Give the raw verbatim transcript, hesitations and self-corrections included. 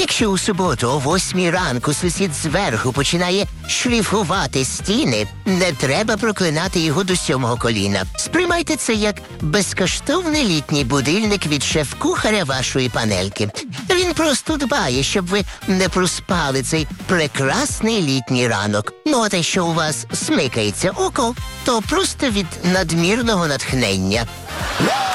Якщо у суботу о восьмій ранку сусід зверху починає шліфувати стіни, не треба проклинати його до сьомого коліна. Сприймайте це як безкоштовний літній будильник від шеф-кухаря вашої панельки. Він просто дбає, щоб ви не проспали цей прекрасний літній ранок. Ну а те, що у вас смикається око, то просто від надмірного натхнення.